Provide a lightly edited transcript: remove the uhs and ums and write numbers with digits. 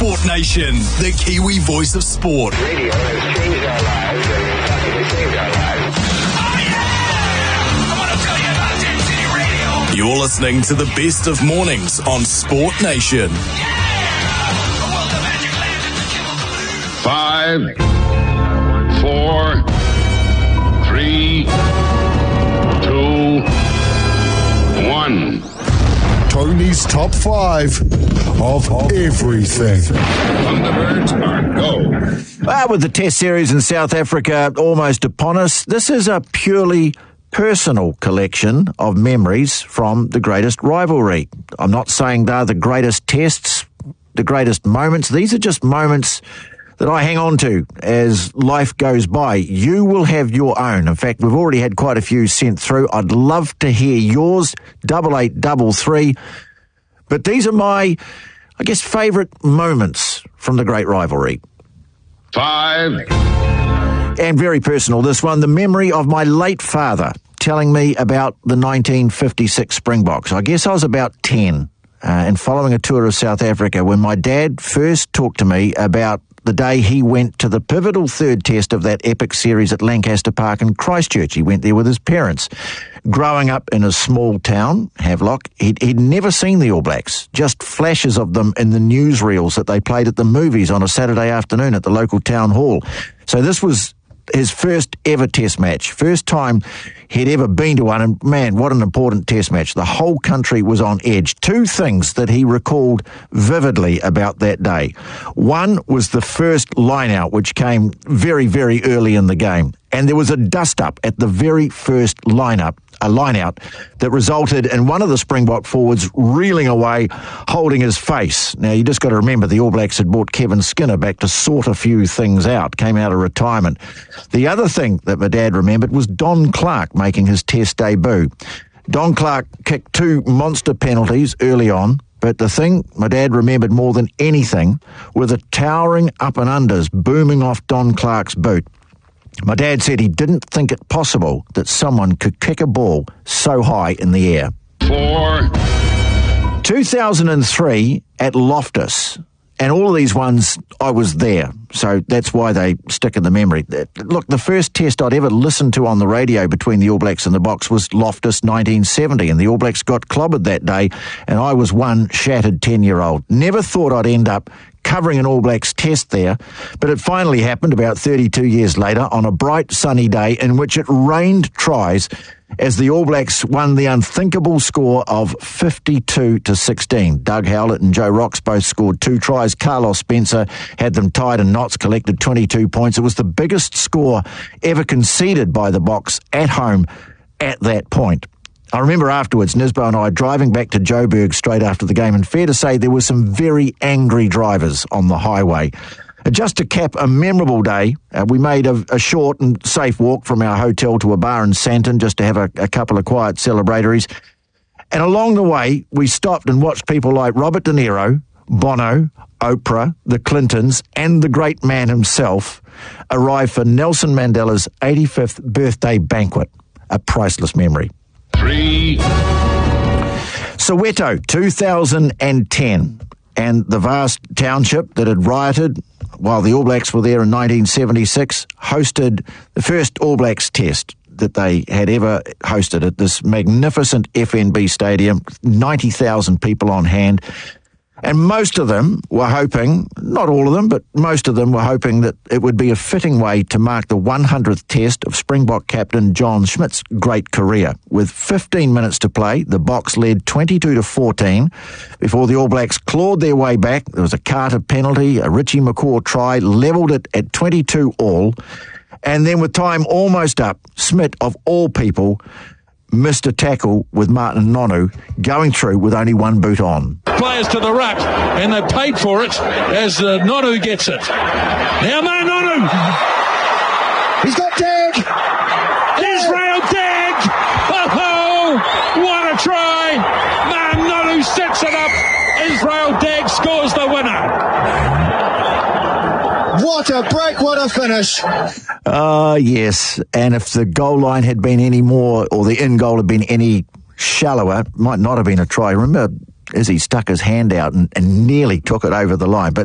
Sport Nation, the Kiwi voice of sport. Radio has changed our lives and possibly saved our lives. Oh yeah! I want to tell you about Density Radio. You're listening to the best of mornings on Sport Nation. Five, 4, 3, 2, 1. Tony's top 5 of everything. Thunderbirds are go. Well, with the Test series in South Africa almost upon us, this is a purely personal collection of memories from the greatest rivalry. I'm not saying they're the greatest tests, the greatest moments. These are just moments that I hang on to as life goes by. You will have your own. In fact, we've already had quite a few sent through. I'd love to hear yours, 8833. But these are my, I guess, favourite moments from the great rivalry. 5. And very personal, this one, the memory of my late father telling me about the 1956 Springboks. I guess I was about 10 and following a tour of South Africa when my dad first talked to me about the day he went to the pivotal third test of that epic series at Lancaster Park in Christchurch. He went there with his parents. Growing up in a small town, Havelock, he'd never seen the All Blacks, just flashes of them in the newsreels that they played at the movies on a Saturday afternoon at the local town hall. So this was his first ever test match, first time he'd ever been to one, and man, what an important test match. The whole country was on edge. Two things that he recalled vividly about that day. One was the first line-out, which came very, very early in the game, and there was a dust-up at the very first line-out that resulted in one of the Springbok forwards reeling away, holding his face. Now, you just got to remember the All Blacks had brought Kevin Skinner back to sort a few things out, came out of retirement. The other thing that my dad remembered was Don Clark making his test debut. Don Clark kicked 2 monster penalties early on, but the thing my dad remembered more than anything were the towering up and unders booming off Don Clark's boot. My dad said he didn't think it possible that someone could kick a ball so high in the air. 4. 2003 at Loftus, and all of these ones, I was there, so that's why they stick in the memory. Look, the first test I'd ever listened to on the radio between the All Blacks and the Boks was Loftus 1970, and the All Blacks got clobbered that day, and I was one shattered 10-year-old. Never thought I'd end up covering an All Blacks test there, but it finally happened about 32 years later on a bright sunny day in which it rained tries as the All Blacks won the unthinkable score of 52-16. Doug Howlett and Joe Rocks both scored 2 tries. Carlos Spencer had them tied in knots, collected 22 points. It was the biggest score ever conceded by the Boks at home at that point. I remember afterwards, Nisbo and I driving back to Joburg straight after the game, and fair to say there were some very angry drivers on the highway. Just to cap a memorable day, we made a short and safe walk from our hotel to a bar in Santon just to have a couple of quiet celebratories. And along the way, we stopped and watched people like Robert De Niro, Bono, Oprah, the Clintons, and the great man himself arrive for Nelson Mandela's 85th birthday banquet. A priceless memory. 3. Soweto, 2010, and the vast township that had rioted while the All Blacks were there in 1976 hosted the first All Blacks test that they had ever hosted at this magnificent FNB stadium, 90,000 people on hand. And most of them were hoping, not all of them, but most of them were hoping that it would be a fitting way to mark the 100th test of Springbok captain John Schmidt's great career. With 15 minutes to play, the Boks led 22-14 before the All Blacks clawed their way back. There was a Carter penalty, a Richie McCaw try, levelled it at 22 all. And then with time almost up, Schmidt, of all people, missed a tackle with Martin Nonu going through with only one boot on. Players to the ruck, and they've paid for it as Nonu gets it. Now Martin Nonu. He's got Dag. Israel Dag. Oh, what a try. Martin Nonu sets it up. Israel Dag scores the winner. What a break, what a finish. Yes, and if the goal line had been any more, or the in goal had been any shallower, it might not have been a try. Remember, as he stuck his hand out and nearly took it over the line. But